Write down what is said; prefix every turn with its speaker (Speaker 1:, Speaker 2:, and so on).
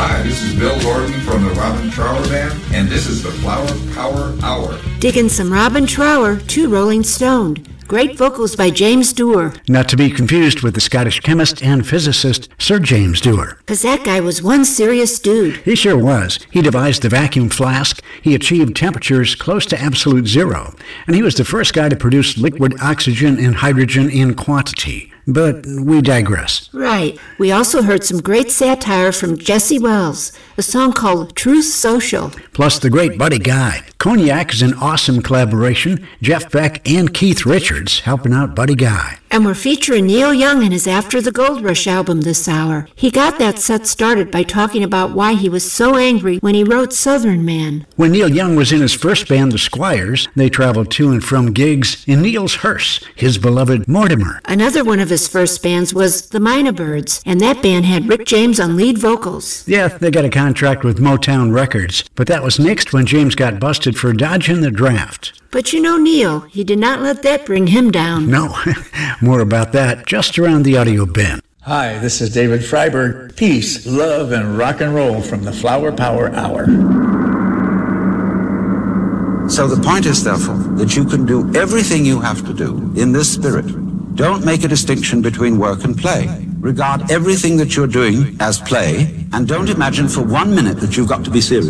Speaker 1: Hi, this is Bill Gordon from the Robin Trower Band, and this is the Flower Power Hour.
Speaker 2: Digging some Robin Trower, two Rolling Stone. Great vocals by James Dewar.
Speaker 3: Not to be confused with the Scottish chemist and physicist Sir James Dewar.
Speaker 2: Because that guy was one serious dude.
Speaker 3: He sure was. He devised the vacuum flask. He achieved temperatures close to absolute zero. And he was the first guy to produce liquid oxygen and hydrogen in quantity. But we digress.
Speaker 2: Right. We also heard some great satire from Jesse Wells, a song called Truth Social.
Speaker 3: Plus the great Buddy Guy. Cognac is an awesome collaboration. Jeff Beck and Keith Richards helping out Buddy Guy.
Speaker 2: And we're featuring Neil Young in his After the Gold Rush album this hour. He got that set started by talking about why he was so angry when he wrote Southern Man.
Speaker 3: When Neil Young was in his first band, the Squires, they traveled to and from gigs in Neil's hearse, his beloved Mortimer.
Speaker 2: Another one of his first bands was the Mynah Birds, and that band had Rick James on lead vocals.
Speaker 3: Yeah, they got a contract with Motown Records, but that was nixed when James got busted for dodging the draft.
Speaker 2: But you know Neil, he did not let that bring him down.
Speaker 3: No, more about that just around the audio bin.
Speaker 4: Hi, this is David Freiberg. Peace, love, and rock and roll from the Flower Power Hour.
Speaker 5: So the point is, therefore, that you can do everything you have to do in this spirit. Don't make a distinction between work and play. Regard everything that you're doing as play, and don't imagine for 1 minute that you've got to be serious.